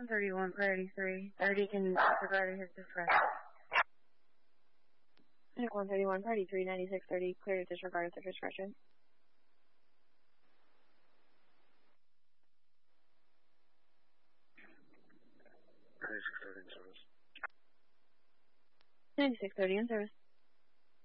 131, priority 3. 30 can disregard his discretion. 131, priority 3, 9630, clear to disregard at their discretion. $96.30 in service. 9630 in service.